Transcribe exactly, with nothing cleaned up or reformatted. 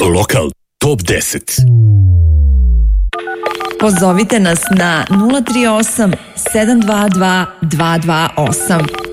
Lokal Top deset. Pozovite nas na nula tri osam sedam dva dva dva dva osam.